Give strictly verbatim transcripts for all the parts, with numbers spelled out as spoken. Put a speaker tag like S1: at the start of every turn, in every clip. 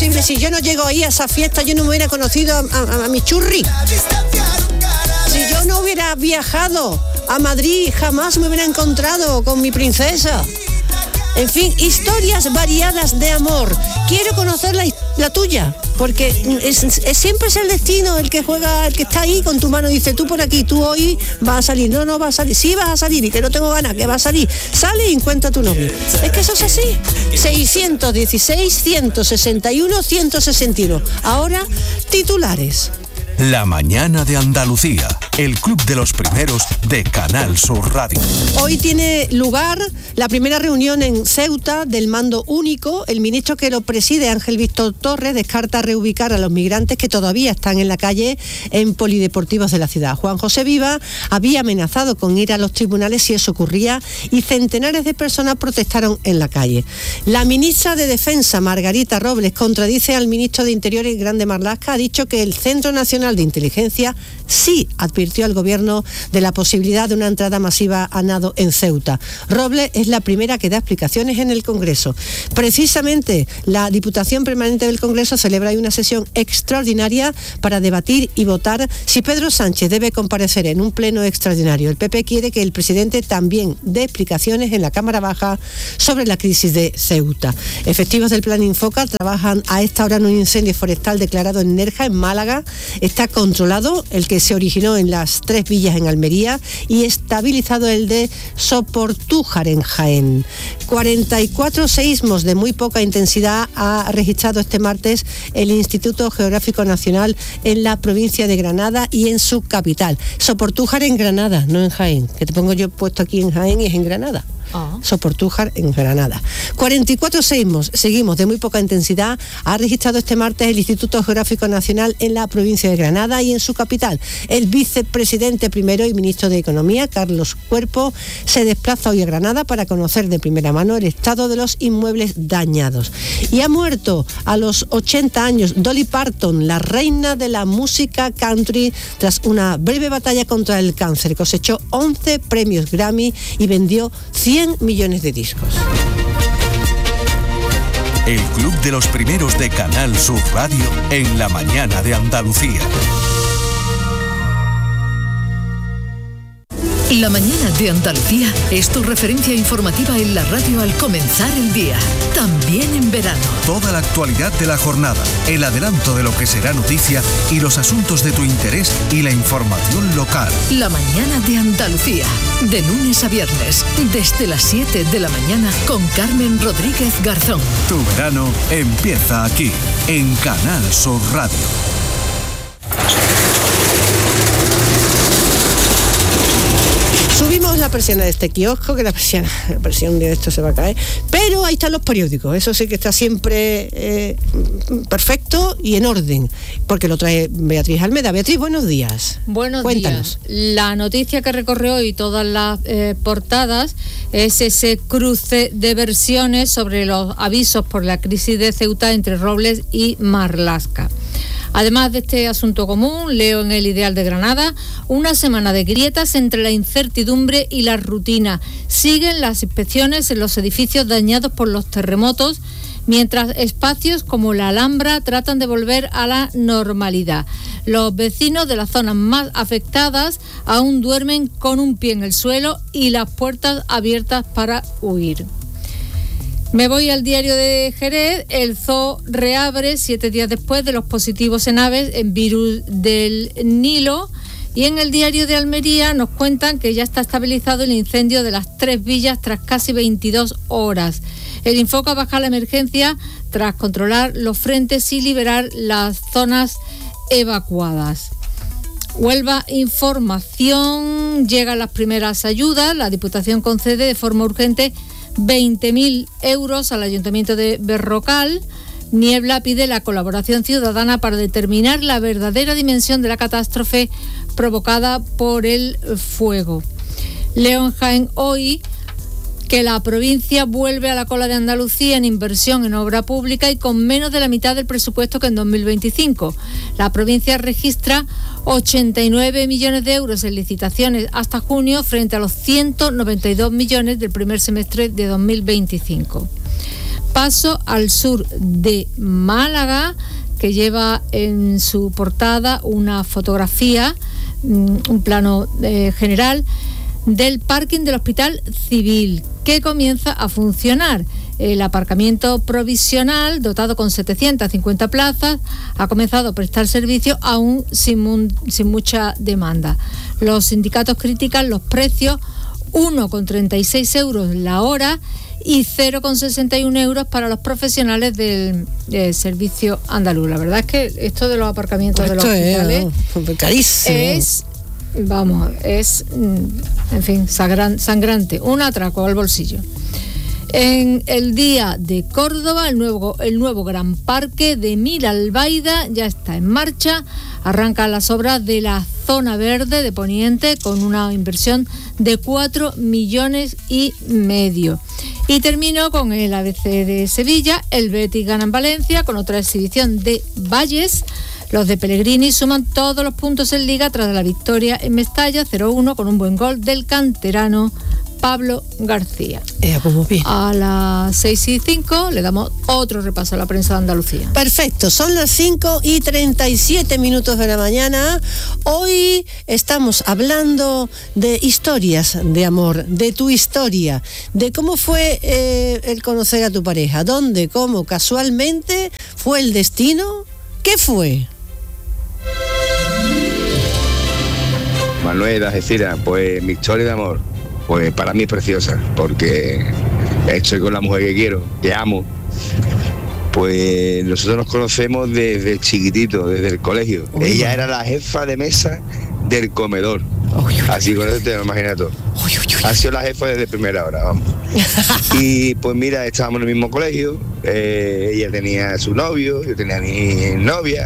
S1: posible? Si yo no llego ahí a esa fiesta, yo no me hubiera conocido a, a, a mi churri. Si yo no hubiera viajado a Madrid, jamás me hubiera encontrado con mi princesa. En fin, historias variadas de amor. Quiero conocer la, la tuya, porque es, es, siempre es el destino el que juega, el que está ahí con tu mano y dice, tú por aquí, tú hoy vas a salir. No, no vas a salir. Sí vas a salir y que no tengo ganas, que vas a salir. Sale y encuentra a tu novio. Es que eso es así. seiscientos dieciséis, ciento sesenta y uno, ciento sesenta y uno. Ahora, titulares.
S2: La mañana de Andalucía, el club de los primeros de Canal Sur Radio.
S1: Hoy tiene lugar la primera reunión en Ceuta del mando único. El ministro que lo preside, Ángel Víctor Torres, descarta reubicar a los migrantes que todavía están en la calle en polideportivos de la ciudad. Juan José Viva había amenazado con ir a los tribunales si eso ocurría y centenares de personas protestaron en la calle. La ministra de Defensa, Margarita Robles, contradice al ministro de Interior, Grande Marlaska. Ha dicho que el Centro Nacional de Inteligencia sí advirtió al gobierno de la posibilidad de una entrada masiva a nado en Ceuta. Robles es la primera que da explicaciones en el Congreso. Precisamente la Diputación Permanente del Congreso celebra hoy una sesión extraordinaria para debatir y votar si Pedro Sánchez debe comparecer en un pleno extraordinario. El P P quiere que el presidente también dé explicaciones en la Cámara Baja sobre la crisis de Ceuta. Efectivos del Plan Infoca trabajan a esta hora en un incendio forestal declarado en Nerja, en Málaga. Está controlado el que se originó en las Tres Villas en Almería y estabilizado el de Soportújar en Jaén. cuarenta y cuatro seísmos de muy poca intensidad ha registrado este martes el Instituto Geográfico Nacional en la provincia de Granada y en su capital. Soportújar en Granada, no en Jaén, que te pongo yo puesto aquí en Jaén y es en Granada. Oh. Soportújar en Granada. cuarenta y cuatro seísmos, seguimos, de muy poca intensidad, ha registrado este martes el Instituto Geográfico Nacional en la provincia de Granada y en su capital. El vicepresidente primero y ministro de Economía, Carlos Cuerpo, se desplaza hoy a Granada para conocer de primera mano el estado de los inmuebles dañados. Y ha muerto a los ochenta años Dolly Parton, la reina de la música country, tras una breve batalla contra el cáncer. Cosechó once premios Grammy y vendió cien millones de discos.
S2: El club de los primeros de Canal Sur Radio en la mañana de Andalucía.
S3: La mañana de Andalucía es tu referencia informativa en la radio al comenzar el día, también en verano.
S2: Toda la actualidad de la jornada, el adelanto de lo que será noticia y los asuntos de tu interés y la información local.
S3: La mañana de Andalucía, de lunes a viernes, desde las siete de la mañana con Carmen Rodríguez Garzón.
S2: Tu verano empieza aquí, en Canal Sur Radio.
S1: Subimos la persiana de este kiosco, que la persiana, la persiana de esto se va a caer, pero ahí están los periódicos, eso sí que está siempre eh, perfecto y en orden, porque lo trae Beatriz Almeda. Beatriz, buenos días.
S4: Buenos
S1: Cuéntanos.
S4: días. La noticia que recorre hoy todas las eh, portadas es ese cruce de versiones sobre los avisos por la crisis de Ceuta entre Robles y Marlaska. Además de este asunto común, leo en El Ideal de Granada, una semana de grietas entre la incertidumbre y la rutina. Siguen las inspecciones en los edificios dañados por los terremotos, mientras espacios como la Alhambra tratan de volver a la normalidad. Los vecinos de las zonas más afectadas aún duermen con un pie en el suelo y las puertas abiertas para huir. Me voy al Diario de Jerez. El zoo reabre siete días después de los positivos en aves en virus del Nilo. Y en el Diario de Almería nos cuentan que ya está estabilizado el incendio de las Tres Villas tras casi veintidós horas. El Infoca baja la emergencia tras controlar los frentes y liberar las zonas evacuadas. Huelva Información, llegan las primeras ayudas. La Diputación concede de forma urgente veinte mil euros al Ayuntamiento de Berrocal. Niebla pide la colaboración ciudadana para determinar la verdadera dimensión de la catástrofe provocada por el fuego. Leo en Jaén Hoy que la provincia vuelve a la cola de Andalucía en inversión en obra pública y con menos de la mitad del presupuesto que en dos mil veinticinco. La provincia registra ochenta y nueve millones de euros en licitaciones hasta junio frente a los ciento noventa y dos millones del primer semestre de dos mil veinticinco. Paso al sur de Málaga, que lleva en su portada una fotografía, un plano eh, general del parking del Hospital Civil, que comienza a funcionar. El aparcamiento provisional, dotado con setecientas cincuenta plazas, ha comenzado a prestar servicio aún sin, mun- sin mucha demanda. Los sindicatos critican los precios, uno coma treinta y seis euros la hora y cero coma sesenta y uno euros para los profesionales del, del servicio andaluz. La verdad es que esto de los aparcamientos
S1: esto
S4: de los hospitales
S1: es, ¿no? carísimo.
S4: es, vamos, es, en fin, sagran, sangrante, un atraco al bolsillo. En el Día de Córdoba, el nuevo, el nuevo Gran Parque de Miralbaida ya está en marcha. Arrancan las obras de la zona verde de Poniente con una inversión de cuatro millones y medio. Y termino con el A B C de Sevilla. El Betis gana en Valencia con otra exhibición de Valles. Los de Pellegrini suman todos los puntos en Liga tras la victoria en Mestalla cero uno con un buen gol del canterano Pablo García.
S1: Eh, pues bien.
S4: A las seis y cinco le damos otro repaso a la prensa de Andalucía.
S1: Perfecto, son las cinco y treinta y siete minutos de la mañana. Hoy estamos hablando de historias de amor, de tu historia, de cómo fue eh, el conocer a tu pareja, dónde, cómo, casualmente, fue el destino. ¿Qué fue?
S5: Manuel, Algeciras, pues mi historia de amor, pues para mí es preciosa, porque estoy con la mujer que quiero, que amo. Pues nosotros nos conocemos desde chiquitito, desde el colegio. Uy, ella man. Era la jefa de mesa del comedor. Uy, uy, Así con eso te lo imaginas todo. Uy, uy, uy. Ha sido la jefa desde primera hora, vamos. Y pues mira, estábamos en el mismo colegio, eh, ella tenía su novio, yo tenía mi novia,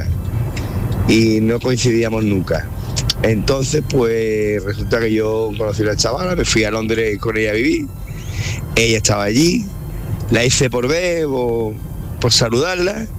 S5: y no coincidíamos nunca. Entonces, pues resulta que yo conocí a la chavala, me fui a Londres con ella a vivir, ella estaba allí, la hice por ver, por, por saludarla,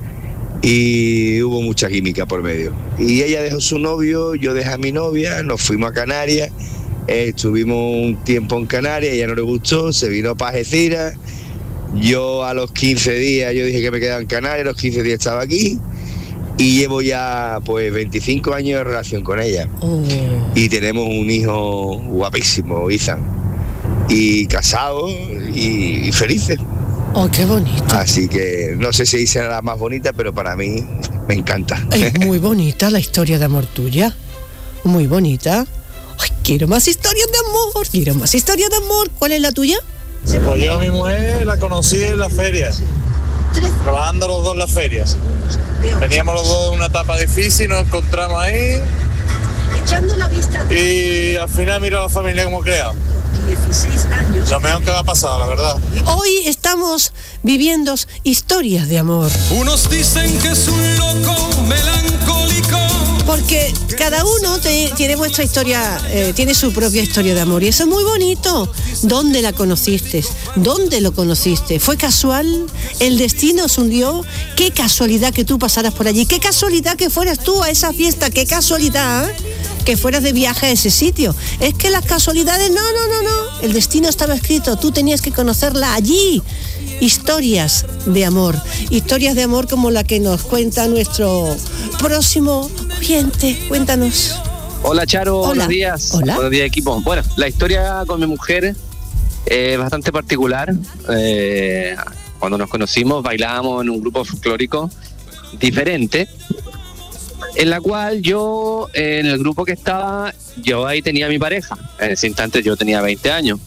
S5: y hubo mucha química por medio. Y ella dejó su novio, yo dejé a mi novia, nos fuimos a Canarias, eh, estuvimos un tiempo en Canarias, ella no le gustó, se vino para Algeciras, yo a los quince días, yo dije que me quedaba en Canarias, a los quince días estaba aquí. Y llevo ya pues veinticinco años de relación con ella. Oh. Y tenemos un hijo guapísimo, Ethan. Y casados y, y felices.
S1: Oh, qué bonito.
S5: Así que no sé si será la más bonita, pero para mí me encanta.
S1: Es muy bonita la historia de amor tuya. Muy bonita. Ay, quiero más historias de amor. Quiero más historias de amor. ¿Cuál es la tuya?
S6: Sí, pues yo a mi mujer la conocí en las ferias. Trabajando los dos en las ferias. Veníamos los dos de una etapa difícil, nos encontramos ahí. Echando la vista. Y al final mira la familia como creado. dieciséis años. Lo mejor que me ha pasado, la verdad.
S1: Hoy estamos viviendo historias de amor.
S7: Unos dicen que es un loco melancólico.
S1: Porque cada uno te, tiene vuestra historia, eh, tiene su propia historia de amor y eso es muy bonito. ¿Dónde la conociste? ¿Dónde lo conociste? ¿Fue casual? ¿El destino os hundió? ¿Qué casualidad que tú pasaras por allí? ¿Qué casualidad que fueras tú a esa fiesta? ¿Qué casualidad, eh? Que fueras de viaje a ese sitio? Es que las casualidades, no, no, no, no. El destino estaba escrito, tú tenías que conocerla allí. Historias de amor, historias de amor como la que nos cuenta nuestro próximo oyente. Cuéntanos.
S8: Hola Charo,
S1: Hola.
S8: buenos días.
S1: Hola.
S8: Buenos días equipo. Bueno, la historia con mi mujer es bastante particular. Eh, cuando nos conocimos bailábamos en un grupo folclórico diferente, en la cual yo, en el grupo que estaba, yo ahí tenía a mi pareja. En ese instante yo tenía veinte años.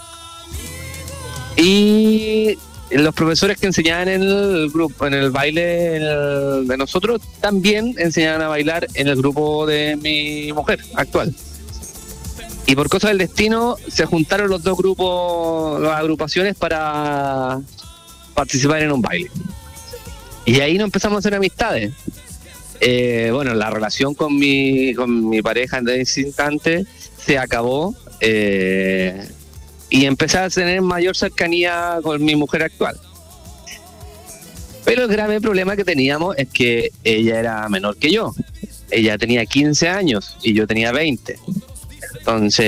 S8: Y los profesores que enseñaban en el grupo, en el baile en el, de nosotros, también enseñaban a bailar en el grupo de mi mujer actual. Y por cosas del destino se juntaron los dos grupos, las agrupaciones para participar en un baile. Y ahí nos empezamos a hacer amistades. Eh, bueno, la relación con mi, con mi pareja en ese instante se acabó. Eh, y empecé a tener mayor cercanía con mi mujer actual. Pero el grave problema que teníamos es que ella era menor que yo. Ella tenía quince años y yo tenía veinte.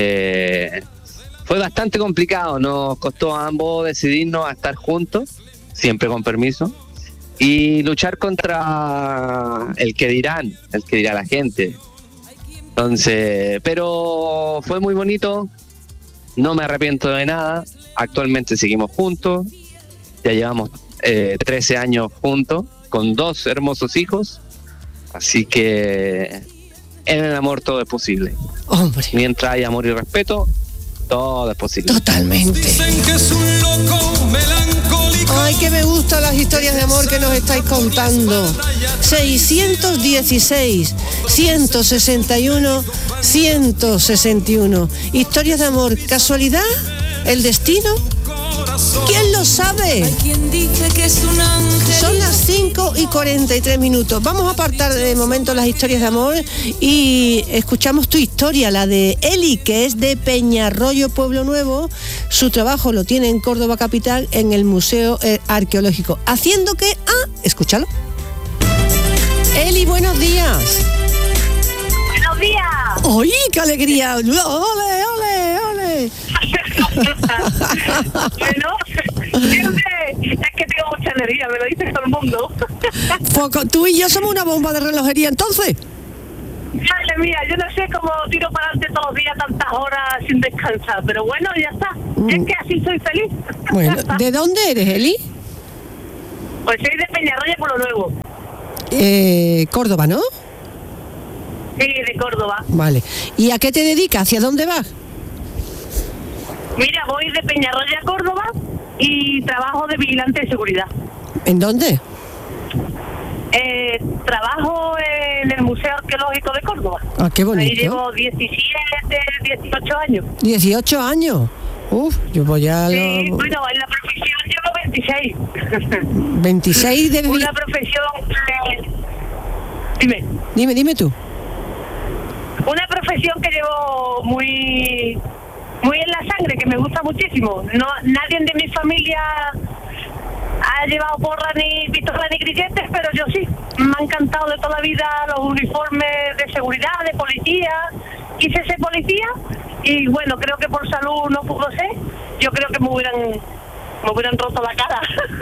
S8: Entonces fue bastante complicado, nos costó a ambos decidirnos a estar juntos. siempre con permiso, y luchar contra el que dirán, el que dirá la gente. Entonces, pero fue muy bonito, no me arrepiento de nada, actualmente seguimos juntos, ya llevamos eh, trece años juntos, con dos hermosos hijos, así que en el amor todo es posible.
S1: Hombre.
S8: Mientras hay amor y respeto, todo es posible.
S1: Totalmente.
S7: Dicen que es un loco melancólico.
S1: Ay, que me gustan las historias de amor que nos estáis contando. seiscientos dieciséis, ciento sesenta y uno, ciento sesenta y uno. Historias de amor. ¿Casualidad? ¿El destino? ¿Quién lo sabe? Son las cinco y cuarenta y tres minutos. Vamos a apartar de momento las historias de amor y escuchamos tu historia, la de Eli, que es de Peñarroyo, Pueblo Nuevo. Su trabajo lo tiene en Córdoba capital, en el Museo Arqueológico. ¿Haciendo qué? Ah, escúchalo. Eli, buenos días.
S9: Buenos días.
S1: ¡Ay, qué alegría! ¡Ole, ole, ole!
S9: Bueno, es que tengo mucha energía, me lo dice todo el mundo.
S1: Poco, tú y yo somos una bomba de relojería, entonces.
S9: Madre mía, yo no sé cómo tiro para adelante todos los días tantas horas sin descansar, pero bueno, ya está. Mm. Es que así soy feliz.
S1: Bueno, ¿de dónde eres, Eli?
S9: Pues soy de Peñarroya, Pueblo Nuevo.
S1: Eh, Córdoba, ¿no?
S9: Sí, de Córdoba.
S1: Vale. ¿Y a qué te dedicas? ¿Hacia dónde vas?
S9: Mira, voy de Peñarroya a Córdoba y trabajo de vigilante de seguridad.
S1: ¿En dónde?
S9: Eh, trabajo en el Museo Arqueológico de Córdoba.
S1: Ah, qué bonito.
S9: Ahí llevo diecisiete, dieciocho años.
S1: dieciocho años. Uf, yo voy a...
S9: Sí,
S1: lo...
S9: bueno, en la profesión llevo veintiséis.
S1: veintiséis de...
S9: Una profesión... Eh, dime.
S1: Dime, dime tú.
S9: Una profesión que llevo muy... muy en la sangre, que me gusta muchísimo. No, nadie de mi familia ha llevado porra ni pistola ni grilletes, pero yo sí. Me ha encantado de toda la vida los uniformes de seguridad, de policía. Quise ser policía y bueno, creo que por salud no pudo ser. Yo creo que me hubieran me hubieran roto la cara.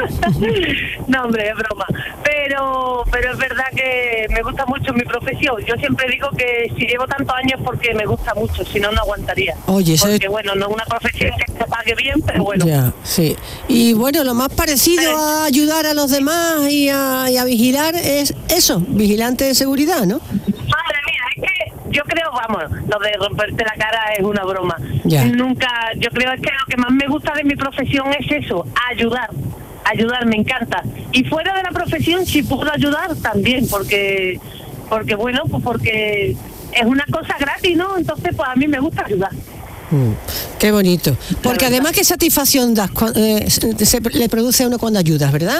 S9: No, hombre, es broma. Pero pero es verdad que me gusta mucho mi profesión. Yo siempre digo que si llevo tantos años porque me gusta mucho, si no, no aguantaría.
S1: Oye, eso
S9: porque
S1: es...
S9: bueno, no es una profesión que se pague bien, pero bueno.
S1: Ya, sí. Y bueno, lo más parecido a ayudar a los demás y a, y a vigilar es eso, vigilante de seguridad, ¿no?
S9: Madre mía, es que yo creo, vamos, lo de romperte la cara es una broma.
S1: Ya.
S9: Nunca, yo creo que lo que más me gusta de mi profesión es eso, ayudar. Ayudar, me encanta. Y fuera de la profesión, si puedo ayudar, también, porque, porque bueno, pues porque es una cosa gratis, ¿no? Entonces, pues a mí me gusta ayudar.
S1: Mm, qué bonito. Porque además, qué satisfacción das, eh, se le produce a uno cuando ayudas, ¿verdad?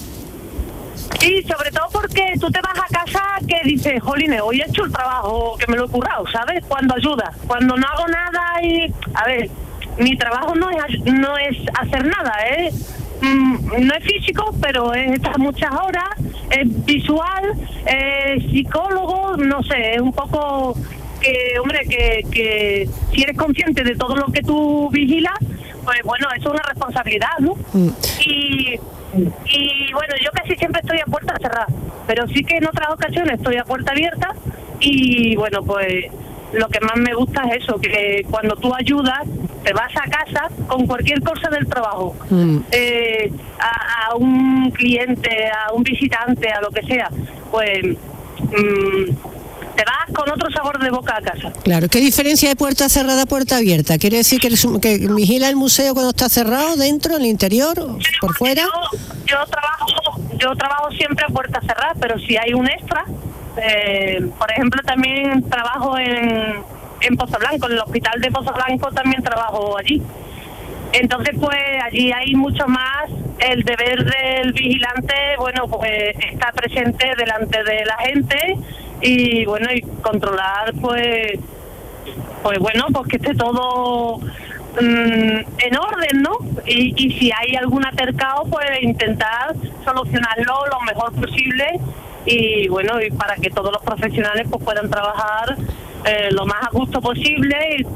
S9: Sí, sobre todo porque tú te vas a casa que dices, jolines, hoy he hecho el trabajo que me lo he currado, ¿sabes? Cuando ayudas, cuando no hago nada y... A ver, mi trabajo no es, no es hacer nada, ¿eh? Mm, no es físico, pero es estar muchas horas, es visual, es psicólogo, no sé, es un poco que, hombre, que, que si eres consciente de todo lo que tú vigilas, pues bueno, eso es una responsabilidad, ¿no? Mm. Y... Y bueno, yo casi siempre estoy a puerta cerrada, pero sí que en otras ocasiones estoy a puerta abierta y bueno, pues lo que más me gusta es eso, que cuando tú ayudas, te vas a casa con cualquier cosa del trabajo, mm. eh, a, a un cliente, a un visitante, a lo que sea, pues mmm, te vas con otro sabor de boca a casa.
S1: Claro, ¿qué diferencia de puerta cerrada a puerta abierta? ¿Quiere decir que, eres, que vigila el museo cuando está cerrado, dentro, en el interior, sí, por fuera?
S9: Yo, yo trabajo yo trabajo siempre a puerta cerrada, pero si hay un extra, eh, por ejemplo, también trabajo en, en Pozo Blanco, en el hospital de Pozo Blanco también trabajo allí. Entonces, pues allí hay mucho más el deber del vigilante, bueno, pues está presente delante de la gente y bueno, y controlar pues pues bueno, pues que esté todo mmm, en orden, ¿no? Y, y si hay algún altercado, pues intentar solucionarlo lo mejor posible y bueno, y para que todos los profesionales pues puedan trabajar eh, lo más a gusto posible y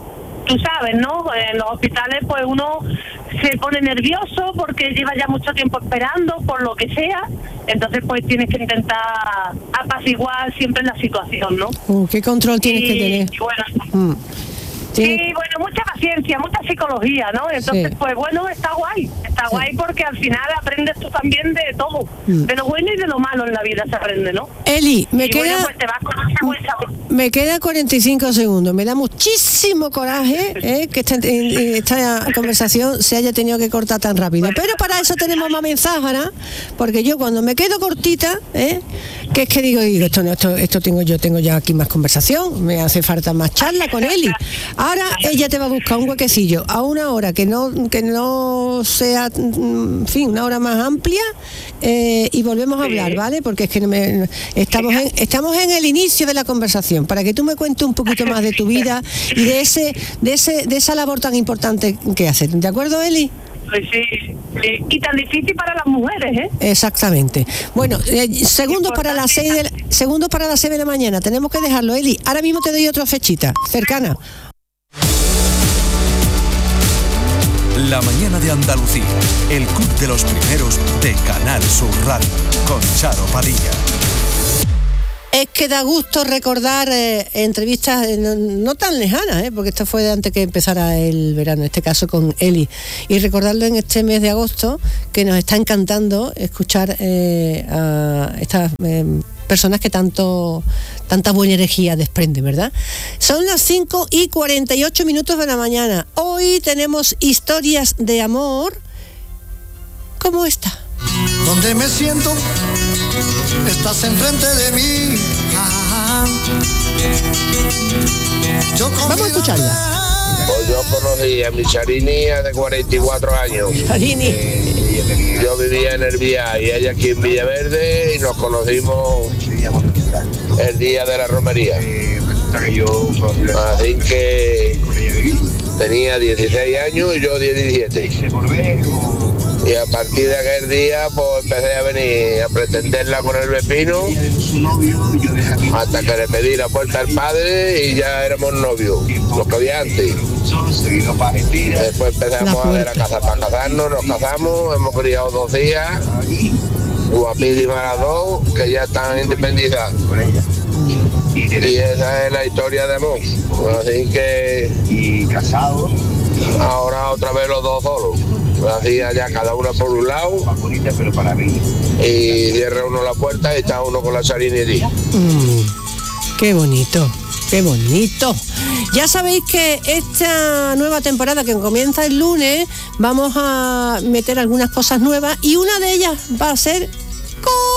S9: tú sabes, ¿no? En los hospitales pues uno se pone nervioso porque lleva ya mucho tiempo esperando, por lo que sea, entonces pues tienes que intentar apaciguar siempre la situación, ¿no?
S1: Uh, ¿Qué control tienes
S9: y,
S1: que tener?
S9: Y bueno,
S1: Mm.
S9: sí, bueno, mucha paciencia, mucha psicología, ¿no? Entonces,
S1: Sí.
S9: pues bueno, está guay, está
S1: Sí.
S9: guay porque al final aprendes tú también de todo,
S1: Mm.
S9: de lo bueno y de lo malo en la vida se aprende, ¿no?
S1: Eli, me
S9: y
S1: queda...
S9: bueno, pues te vas con ese buen sabor.
S1: Me queda cuarenta y cinco segundos. Me da muchísimo coraje eh, que esta, eh, esta conversación se haya tenido que cortar tan rápido. Pero para eso tenemos más mensajes, ¿no? Porque yo cuando me quedo cortita, eh, que es que digo, digo esto, no, esto, esto tengo yo tengo ya aquí más conversación, me hace falta más charla con Eli. Ahora ella te va a buscar un huequecillo a una hora que no que no sea, en fin, una hora más amplia eh, y volvemos a hablar, ¿vale? Porque es que no me, estamos en, estamos en el inicio de la conversación, para que tú me cuentes un poquito más de tu vida y de ese de ese de esa labor tan importante que haces. ¿De acuerdo, Eli?
S9: Pues sí, sí, y tan difícil para las mujeres, ¿eh?
S1: Exactamente. Bueno, eh, segundos para las seis de la, segundos para las seis de la mañana. Tenemos que dejarlo, Eli. Ahora mismo te doy otra fechita cercana.
S2: La mañana de Andalucía, el club de los primeros de Canal Sur Radio, con Charo Padilla.
S1: Es que da gusto recordar eh, entrevistas eh, no, no tan lejanas, eh, porque esto fue de antes que empezara el verano, en este caso con Eli, y recordarlo en este mes de agosto, que nos está encantando escuchar eh, a estas eh, personas que tanto tanta buena energía desprenden, ¿verdad? Son las cinco y cuarenta y ocho minutos de la mañana. Hoy tenemos historias de amor como esta.
S10: Donde me siento, estás enfrente de mí. Ah, yo
S1: Vamos a escucharla.
S11: Pues yo conocí a mi Charini hace cuarenta y cuatro años.
S1: Charini.
S11: Eh, yo vivía en el Vía y ella aquí en Villaverde y nos conocimos el día de la romería. Así que tenía dieciséis años y yo diecisiete. Y a partir de aquel día pues empecé a venir a pretenderla con el vecino hasta que le pedí la puerta al padre y ya éramos novios, lo que había antes. Después empezamos a ver a casa para casarnos, nos casamos, hemos criado dos hijas, guapísimas las dos, que ya están independizadas. Y esa es la historia de amor. Así que y casados. Ahora otra vez los dos solos. Así allá cada uno por un lado y cierra uno la puerta y está uno con la Charini.
S1: Mm, qué bonito, qué bonito. Ya sabéis que esta nueva temporada que comienza el lunes vamos a meter algunas cosas nuevas y una de ellas va a ser